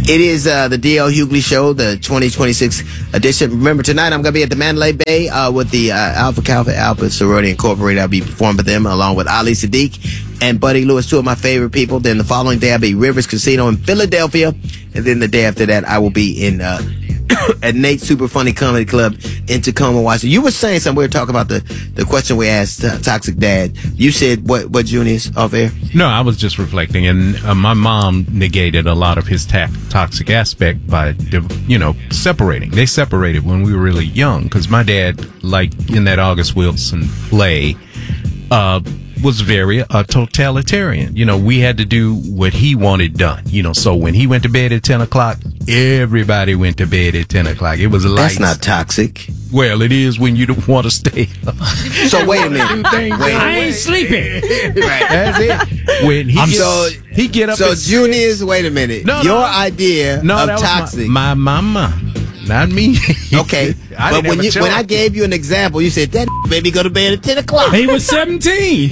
It is the D.L. Hughley Show, the 2026 edition. Remember, tonight I'm going to be at the Mandalay Bay with the Alpha Kappa Alpha Sorority Incorporated. I'll be performing with them along with Ali Sadiq and Buddy Lewis, two of my favorite people. Then the following day I'll be Rivers Casino in Philadelphia. And then the day after that I will be in at Nate's Super Funny Comedy Club in Tacoma, Washington. You were saying something. We were talking about the question we asked Toxic Dad. You said what Junius, off air? No, I was just reflecting, and my mom negated a lot of his toxic aspect by, separating. They separated when we were really young, because my dad, like in that August Wilson play, was very totalitarian. We had to do what he wanted done. So when he went to bed at 10 o'clock, everybody went to bed at 10 o'clock. It was lights. That's not toxic. Well, it is when you don't want to stay up. So wait a minute. I ain't sleeping. Right. That's it. When he get up. So Junius, wait a minute. Your idea of toxic. My mama. Not me. Okay. But when I gave you an example, you said, that baby go to bed at 10 o'clock. He was 17.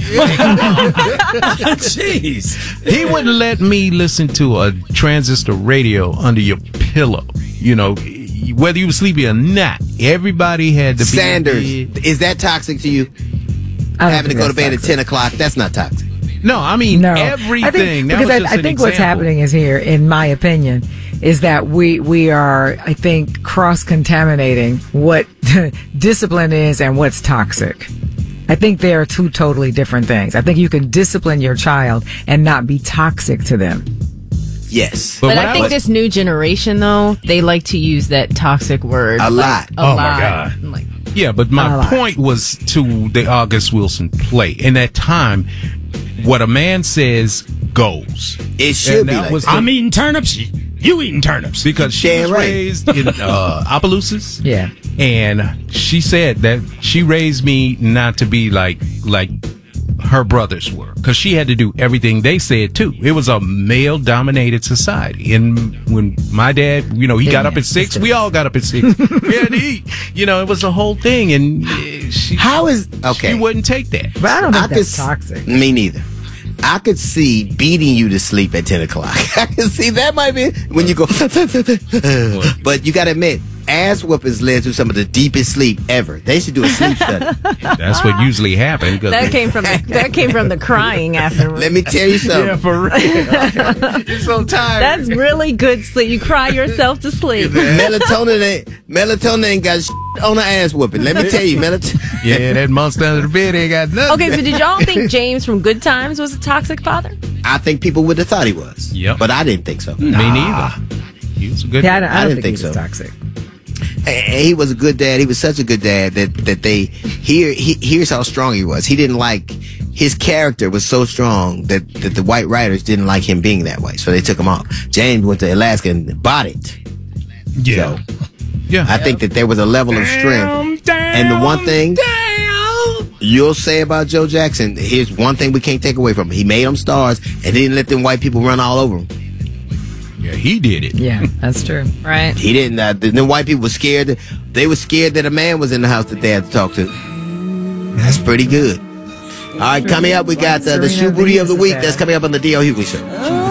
Jeez. He wouldn't let me listen to a transistor radio under your pillow. Whether you were sleepy or not, everybody had to be. Sanders, is that toxic to you? Having to go to bed at 10 o'clock, that's not toxic. No, I mean, everything. I think what's happening is here, in my opinion, is that we are, I think, cross-contaminating what discipline is and what's toxic. I think they are two totally different things. I think you can discipline your child and not be toxic to them. Yes. But I think this new generation, though, they like to use that toxic word. A lot. Oh, my God. Yeah, but my point was to the August Wilson play. In that time, what a man says goes. It should be. I'm eating turnips. You eating turnips. Because she was raised in Opelousas. Yeah. And she said that she raised me not to be like her brothers were. Because she had to do everything they said, too. It was a male-dominated society. And when my dad, he got up at 6, we all got up at 6. We had to eat. It was the whole thing. And she wouldn't take that. But I don't think that's toxic. Me neither. I could see beating you to sleep at 10 o'clock. I can see that might be when you go. But you got to admit, ass whoopings led to some of the deepest sleep ever. They should do a sleep study. That's what usually happened. That came from the crying afterwards. Let me tell you something. Yeah, for real. You're so tired. That's really good sleep. You cry yourself to sleep. Melatonin ain't got shit on an ass whooping. Let me tell you, melatonin. Yeah, that monster under the bed ain't got nothing. Okay, so did y'all think James from Good Times was a toxic father? I think people would have thought he was. Yep. But I didn't think so. Me neither. He was a good dad. I don't think he was toxic. He was a good dad. He was such a good dad that here's how strong he was. He didn't like, his character was so strong that the white writers didn't like him being that way. So they took him off. James went to Alaska and bought it. Yeah. So, yeah. I think that there was a level of strength. And the one thing you'll say about Joe Jackson, here's one thing we can't take away from him. He made them stars and didn't let them white people run all over him. Yeah, he did it. Yeah, that's true. Right. He didn't. The white people were scared. They were scared that a man was in the house that they had to talk to. That's pretty good. All right, coming up, we got the Shoe Booty of the Week. That's coming up on the D.L. Hughley Show.